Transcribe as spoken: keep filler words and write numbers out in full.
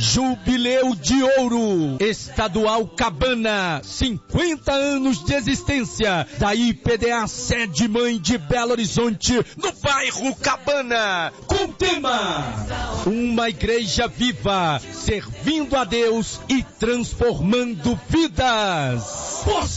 Jubileu de Ouro, Estadual Cabana, cinquenta anos de existência, da I P D A Sede Mãe de Belo Horizonte, no bairro Cabana, com tema: uma igreja viva, servindo a Deus e transformando vidas.